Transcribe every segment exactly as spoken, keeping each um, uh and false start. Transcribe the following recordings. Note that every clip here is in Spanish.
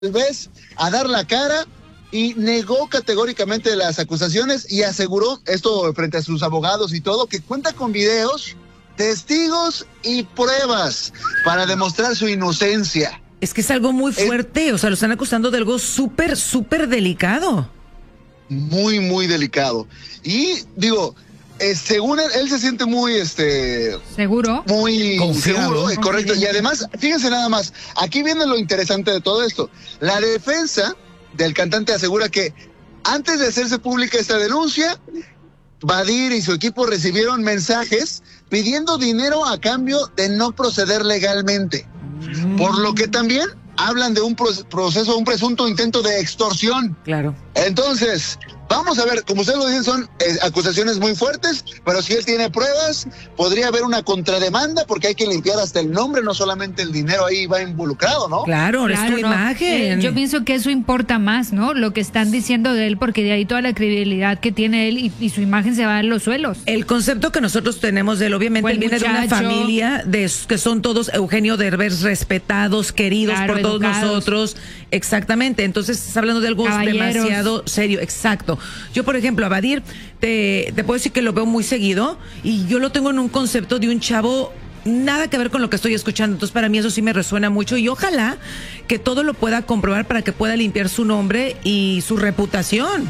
Derbez a dar la cara y negó categóricamente las acusaciones y aseguró, esto frente a sus abogados y todo, que cuenta con videos, testigos y pruebas para demostrar su inocencia. Es que es algo muy fuerte, es, o sea, lo están acusando de algo súper, súper delicado. Muy, muy delicado. Y digo, eh, según él, él se siente muy, este... ¿Seguro? Muy Confiado. seguro, eh, correcto. Y además, fíjense nada más, aquí viene lo interesante de todo esto. La defensa del cantante asegura que antes de hacerse pública esta denuncia, Badir y su equipo recibieron mensajes pidiendo dinero a cambio de no proceder legalmente. Mm. Por lo que también hablan de un proceso, un presunto intento de extorsión. Claro. Entonces, vamos a ver, como ustedes lo dicen, son eh, acusaciones muy fuertes, pero si él tiene pruebas, podría haber una contrademanda porque hay que limpiar hasta el nombre, no solamente el dinero ahí va involucrado, ¿no? Claro, es Claro, tu no. imagen. Eh, yo pienso que eso importa más, ¿no? Lo que están diciendo de él, porque de ahí toda la credibilidad que tiene él y, y su imagen se va a los suelos. El concepto que nosotros tenemos de él, obviamente, Buen él viene muchacho. de una familia de que son todos Eugenio Derbez respetados, queridos Claro, por todos educados. nosotros. Exactamente. Entonces, estás hablando de algo Caballeros. demasiado serio. Exacto. Yo, por ejemplo, a Badir, te, te puedo decir que lo veo muy seguido y yo lo tengo en un concepto de un chavo nada que ver con lo que estoy escuchando. Entonces, para mí eso sí me resuena mucho y ojalá que todo lo pueda comprobar para que pueda limpiar su nombre y su reputación.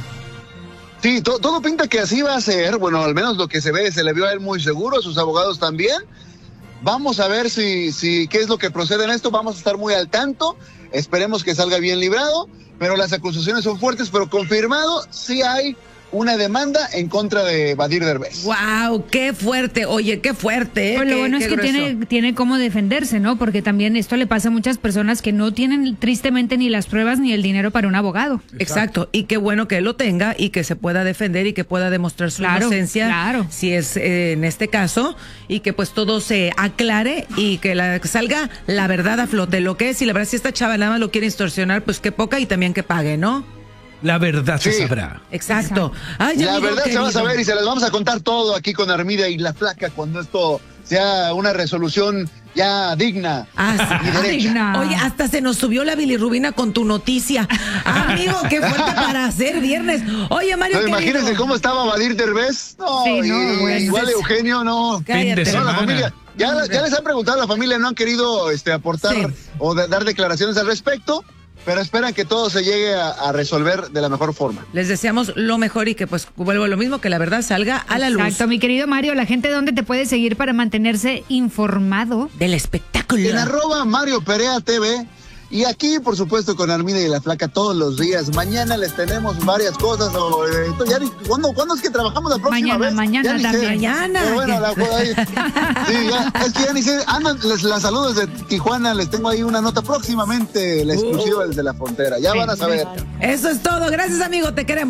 Sí, to- todo pinta que así va a ser. Bueno, al menos lo que se ve, se le vio a él muy seguro, a sus abogados también. Vamos a ver si, si qué es lo que procede en esto. Vamos a estar muy al tanto. Esperemos que salga bien librado. Pero las acusaciones son fuertes, pero confirmado, sí hay una demanda en contra de Badir Derbez. ¡Wow! ¡Qué fuerte! Oye, qué fuerte, ¿eh? Pues lo Qué- bueno qué es que grueso. tiene, tiene cómo defenderse, ¿no? Porque también esto le pasa a muchas personas que no tienen tristemente ni las pruebas ni el dinero para un abogado. Exacto, y qué bueno que él lo tenga y que se pueda defender y que pueda demostrar su Claro, inocencia, claro. si es eh, en este caso, y que pues todo se aclare y que, la, que salga la verdad a flote, lo que es, y la verdad si esta chava nada más lo quiere extorsionar, pues que poca y también que pague, ¿no? La verdad Sí. se sabrá. Exacto. Ay, La amigo verdad se va a querido. saber y se las vamos a contar todo aquí con Armida y la Flaca cuando esto sea una resolución ya digna Ah, y sí. derecha. Digna. Oye, hasta se nos subió la bilirrubina con tu noticia. Amigo, qué fuerte para hacer viernes. Oye, Mario, No, querido. imagínense cómo estaba Badir Derbez. No, Sí, no, y- pues, igual es- Eugenio, no. Cállate. Fin de No, la semana. familia, ya, ya les han preguntado a la familia, no han querido este, aportar Sí. o de- dar declaraciones al respecto, pero esperan que todo se llegue a, a resolver de la mejor forma. Les deseamos lo mejor y que pues vuelvo a lo mismo, que la verdad salga a la luz. Exacto, mi querido Mario, la gente dónde te puede seguir para mantenerse informado. Del espectáculo. En arroba Mario Perea T V. Y aquí, por supuesto, con Armida y la Flaca todos los días. Mañana les tenemos varias cosas. O, eh, ya ni- ¿cuándo, ¿Cuándo es que trabajamos la próxima Mañana, vez? mañana Ya ni sé. también. Mañana. Pero bueno, la, ahí, sí, ya, es que ya ni sé. Andan, les la saludo desde Tijuana. Les tengo ahí una nota próximamente, la exclusiva desde la frontera. Ya van a saber. Eso es todo. Gracias, amigo. Te queremos.